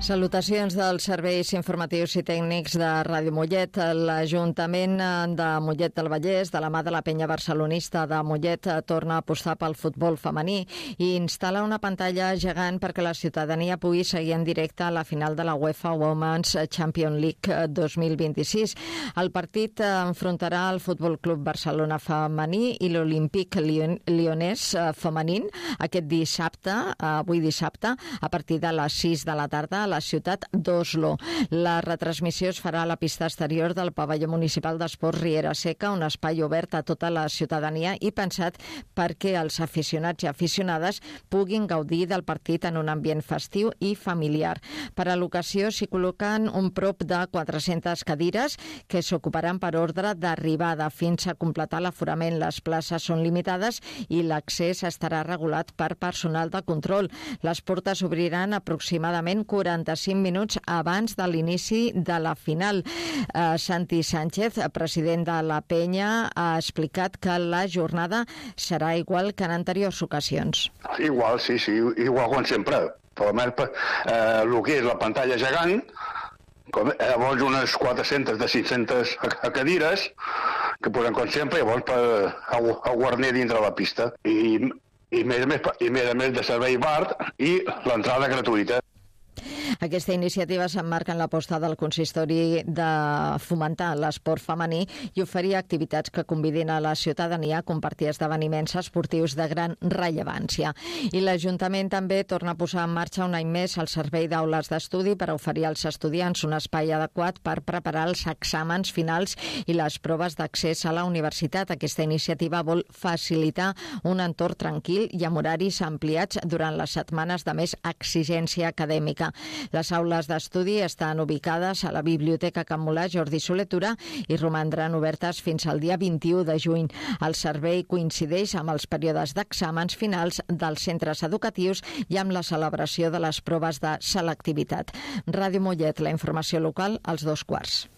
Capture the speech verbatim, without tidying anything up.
Salutacions dels serveis informatius i tècnics de Ràdio Mollet. L'Ajuntament de Mollet del Vallès, de la mà de la penya barcelonista de Mollet, torna a apostar pel futbol femení i instal·la una pantalla gegant perquè la ciutadania pugui seguir en directe a la final de la UEFA Women's Champions League dos mil vint-i-sis. El partit enfrontarà el Futbol Club Barcelona femení i l'Olímpic Lyonnès femení aquest dissabte, avui dissabte, a partir de les sis de la tarda, a la ciutat d'Oslo. La retransmissió es farà a la pista exterior del pavelló municipal d'esports Riera Seca, un espai obert a tota la ciutadania i pensat perquè els aficionats i aficionades puguin gaudir del partit en un ambient festiu i familiar. Per a l'ocasió s'hi col·loquen un prop de quatre-centes cadires que s'ocuparan per ordre d'arribada fins a completar l'aforament. Les places són limitades i l'accés estarà regulat per personal de control. Les portes obriran aproximadament quaranta-cinc minuts abans de l'inici de la final. Eh, Santi Sánchez, president de la penya, ha explicat que la jornada serà igual que en anteriors ocasions. Igual, sí, sí, igual com sempre. Per almenys eh, el que és la pantalla gegant, com, llavors unes quatre-centes de cinc-centes cadires que posem com sempre, llavors per a, a guarner dintre la pista. I, i, més, a més, i més a més de servei bar i l'entrada gratuïta. Aquesta iniciativa s'emmarca en l'aposta del consistori de fomentar l'esport femení i oferir activitats que convidin a la ciutadania a compartir esdeveniments esportius de gran rellevància. I l'Ajuntament també torna a posar en marxa un any més el servei d'aules d'estudi per oferir als estudiants un espai adequat per preparar els exàmens finals i les proves d'accés a la universitat. Aquesta iniciativa vol facilitar un entorn tranquil i amb horaris ampliats durant les setmanes de més exigència acadèmica. Les aules d'estudi estan ubicades a la Biblioteca Can Mulà Jordi Soler Tura i romandran obertes fins al dia vint-i-u de juny. El servei coincideix amb els períodes d'exàmens finals dels centres educatius i amb la celebració de les proves de selectivitat. Ràdio Mollet, la informació local als dos quarts.